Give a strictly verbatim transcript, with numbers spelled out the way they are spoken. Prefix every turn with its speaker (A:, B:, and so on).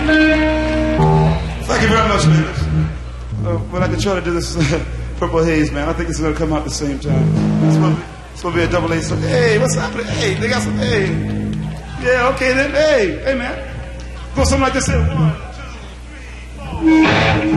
A: Thank you very much, ladies. Uh, well, I can try to do this uh, Purple Haze, man. I think it's going to come out at the same time. It's going to be, it's going to be a double A. So, hey, what's happening? Hey, they got some, hey. Yeah, okay then. Hey, hey, man. Go something like this here. One, two, three, four.